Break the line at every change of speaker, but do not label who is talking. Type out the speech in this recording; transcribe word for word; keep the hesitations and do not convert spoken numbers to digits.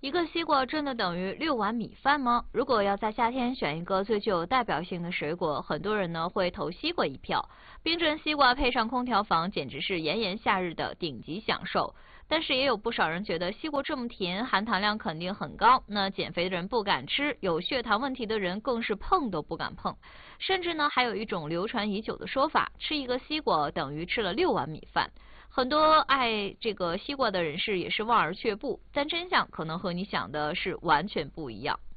一个西瓜真的等于六碗米饭吗？如果要在夏天选一个最具有代表性的水果，很多人呢会投西瓜一票。冰镇西瓜配上空调房，简直是炎炎夏日的顶级享受。但是也有不少人觉得西瓜这么甜，含糖量肯定很高，那减肥的人不敢吃，有血糖问题的人更是碰都不敢碰。甚至呢，还有一种流传已久的说法，吃一个西瓜等于吃了六碗米饭。很多爱这个西瓜的人士也是望而却步，但真相可能和你想的是完全不一样。